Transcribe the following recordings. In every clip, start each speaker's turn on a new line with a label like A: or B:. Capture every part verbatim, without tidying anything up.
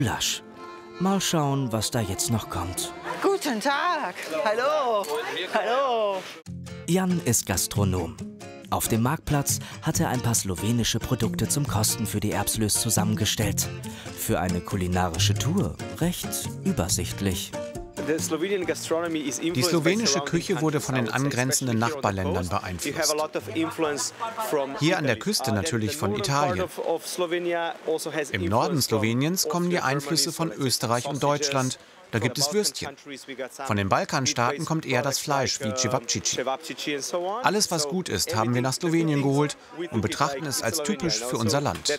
A: Lasch. Mal schauen, was da jetzt noch kommt.
B: Guten Tag. Hallo. Hallo.
A: Jan ist Gastronom. Auf dem Marktplatz hat er ein paar slowenische Produkte zum Kosten für die Erbslös zusammengestellt. Für eine kulinarische Tour recht übersichtlich.
C: Die slowenische Küche wurde von den angrenzenden Nachbarländern beeinflusst. Hier an der Küste natürlich von Italien. Im Norden Sloweniens kommen die Einflüsse von Österreich und Deutschland. Da gibt es Würstchen. Von den Balkanstaaten kommt eher das Fleisch wie Cevapcici. Alles, was gut ist, haben wir nach Slowenien geholt und betrachten es als typisch für unser Land.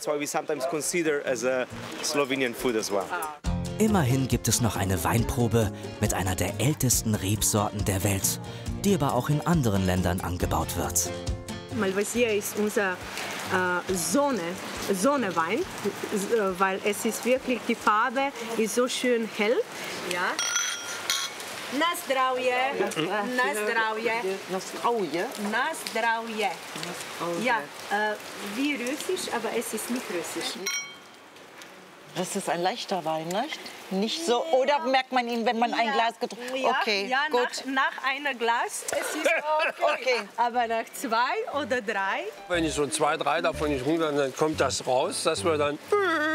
A: Immerhin gibt es noch eine Weinprobe mit einer der ältesten Rebsorten der Welt, die aber auch in anderen Ländern angebaut wird.
D: Malvasia ist unser äh, Sonne, Sonnenwein, äh, weil es ist wirklich, die Farbe ist so schön hell. Ja. Na zdravje, na zdravje,
B: na zdravje,
D: na zdravje. Ja, äh, wie Russisch, aber es ist nicht Russisch.
B: Das ist ein leichter Wein, nicht? Nicht so, oder merkt man ihn, wenn man ein
D: ja,
B: Glas getrunken hat? Okay,
D: ja,
B: gut.
D: Nach, nach einem Glas, es ist okay. Okay. Aber nach zwei oder drei.
E: Wenn ich so zwei, drei davon nicht runter, dann kommt das raus, dass wir dann...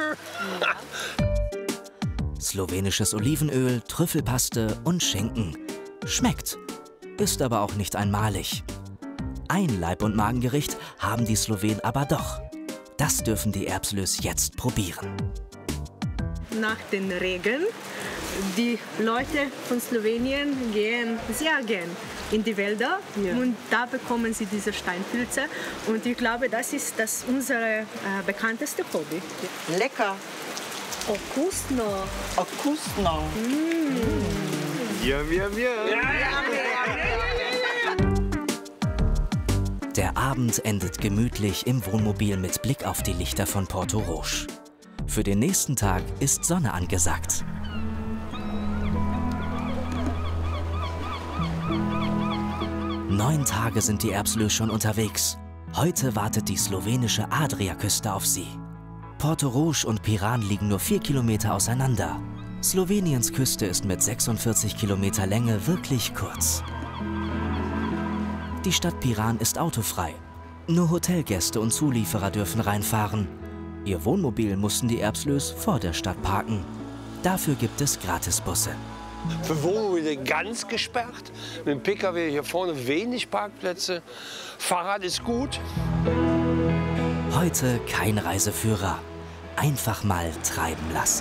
A: Slowenisches Olivenöl, Trüffelpaste und Schinken. Schmeckt, ist aber auch nicht einmalig. Ein Leib- und Magengericht haben die Slowenen aber doch. Das dürfen die Erbslös jetzt probieren.
D: Nach den Regen, die Leute von Slowenien gehen sehr gern in die Wälder, ja. Und da bekommen sie diese Steinpilze. Und ich glaube, das ist das unser äh, bekannteste Hobby.
B: Lecker.
D: Okusno.
B: Okusno.
D: Mm.
C: Yum, yum, yum.
A: Der Abend endet gemütlich im Wohnmobil mit Blick auf die Lichter von Porto Roș. Für den nächsten Tag ist Sonne angesagt. Neun Tage sind die Erbslös schon unterwegs. Heute wartet die slowenische Adriaküste auf sie. Porto Roș und Piran liegen nur vier Kilometer auseinander. Sloweniens Küste ist mit sechsundvierzig Kilometer Länge wirklich kurz. Die Stadt Piran ist autofrei. Nur Hotelgäste und Zulieferer dürfen reinfahren. Ihr Wohnmobil mussten die Erbslös vor der Stadt parken. Dafür gibt es Gratisbusse.
E: Für Wohnmobile ganz gesperrt. Mit dem Pkw hier vorne wenig Parkplätze. Fahrrad ist gut.
A: Heute kein Reiseführer. Einfach mal treiben lassen.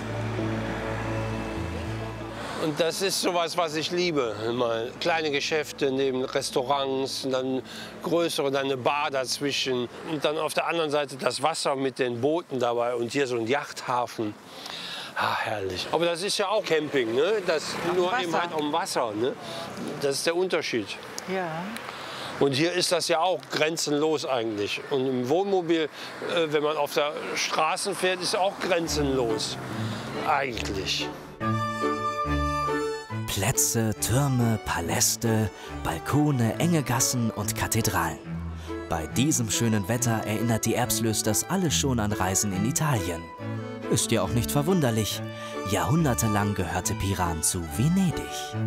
E: Und das ist sowas, was ich liebe. Mal kleine Geschäfte neben Restaurants, und dann größere, dann eine Bar dazwischen. Und dann auf der anderen Seite das Wasser mit den Booten dabei und hier so ein Yachthafen. Ah, herrlich. Aber das ist ja auch Camping, ne? Das nur eben halt am Wasser, ne? Das ist der Unterschied.
B: Ja.
E: Und hier ist das ja auch grenzenlos eigentlich. Und im Wohnmobil, äh, wenn man auf der Straße fährt, ist auch grenzenlos. Eigentlich.
A: Plätze, Türme, Paläste, Balkone, enge Gassen und Kathedralen. Bei diesem schönen Wetter erinnert die Erbslös das alles schon an Reisen in Italien. Ist ja auch nicht verwunderlich. Jahrhundertelang gehörte Piran zu Venedig.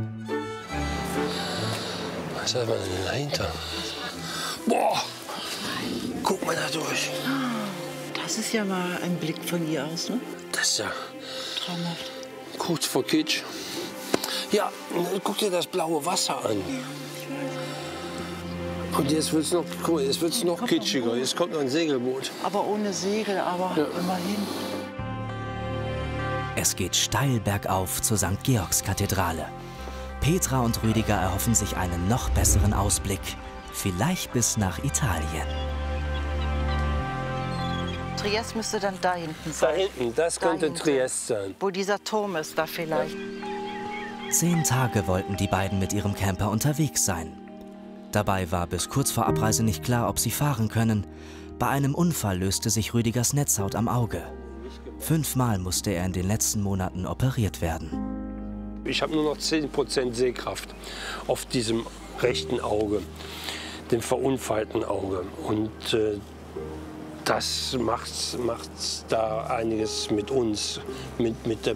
E: Was hat man denn dahinter? Boah! Guck mal da durch.
B: Das ist ja mal ein Blick von hier aus, ne?
E: Das ist ja
B: traumhaft.
E: Kurz vor Kitsch. Ja, guck dir das blaue Wasser an. Und jetzt wird es noch, guck mal, jetzt wird's noch kitschiger. Jetzt kommt noch ein Segelboot.
B: Aber ohne Segel, aber ja. Immerhin.
A: Es geht steil bergauf zur Sankt Georgs-Kathedrale. Petra und Rüdiger erhoffen sich einen noch besseren Ausblick. Vielleicht bis nach Italien.
B: Triest müsste dann da hinten
E: Da
B: sein.
E: hinten, das könnte
B: Dahinter.
E: Triest sein.
B: Wo dieser Turm ist, da vielleicht.
A: Zehn Tage wollten die beiden mit ihrem Camper unterwegs sein. Dabei war bis kurz vor Abreise nicht klar, ob sie fahren können. Bei einem Unfall löste sich Rüdigers Netzhaut am Auge. Fünfmal musste er in den letzten Monaten operiert werden.
E: Ich habe nur noch zehn Prozent Sehkraft auf diesem rechten Auge, dem verunfallten Auge. Und äh, das macht, macht da einiges mit uns, mit, mit der